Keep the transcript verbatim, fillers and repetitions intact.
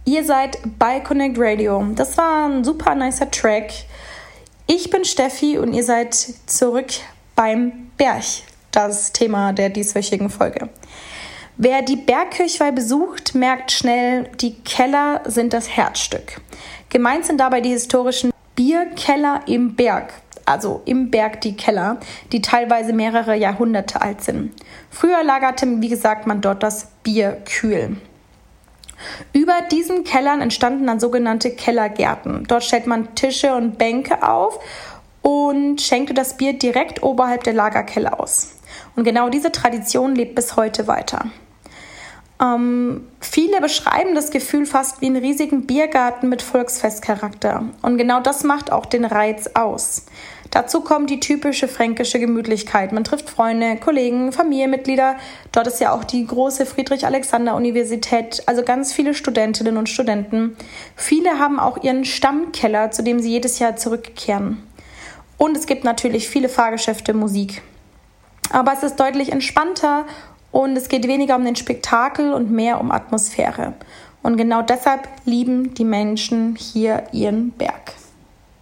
Ihr seid bei Connect Radio. Das war ein super nicer Track. Ich bin Steffi und ihr seid zurück beim Berg. Das Thema der dieswöchigen Folge. Wer die Bergkirchweih besucht, merkt schnell, die Keller sind das Herzstück. Gemeint sind dabei die historischen Bierkeller im Berg. Also im Berg die Keller, die teilweise mehrere Jahrhunderte alt sind. Früher lagerte, wie gesagt, man dort das Bier kühl. Über diesen Kellern entstanden dann sogenannte Kellergärten. Dort stellt man Tische und Bänke auf und schenkte das Bier direkt oberhalb der Lagerkeller aus. Und genau diese Tradition lebt bis heute weiter. Ähm, viele beschreiben das Gefühl fast wie einen riesigen Biergarten mit Volksfestcharakter. Und genau das macht auch den Reiz aus. Dazu kommt die typische fränkische Gemütlichkeit. Man trifft Freunde, Kollegen, Familienmitglieder. Dort ist ja auch die große Friedrich-Alexander-Universität, also ganz viele Studentinnen und Studenten. Viele haben auch ihren Stammkeller, zu dem sie jedes Jahr zurückkehren. Und es gibt natürlich viele Fahrgeschäfte, Musik. Aber es ist deutlich entspannter und es geht weniger um den Spektakel und mehr um Atmosphäre. Und genau deshalb lieben die Menschen hier ihren Berg.